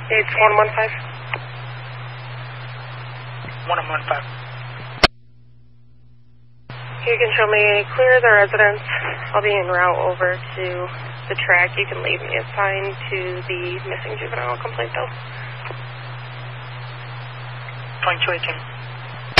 It's 115. 1115. You can show me clear the residence. I'll be en route over to the track. You can leave me assigned to the missing juvenile complaint bill. 2218.